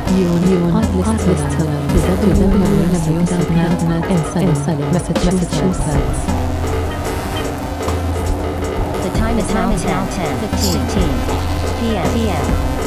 You are listening to WWNW.net in Salem, Massachusetts. The time is now 10:15 p.m.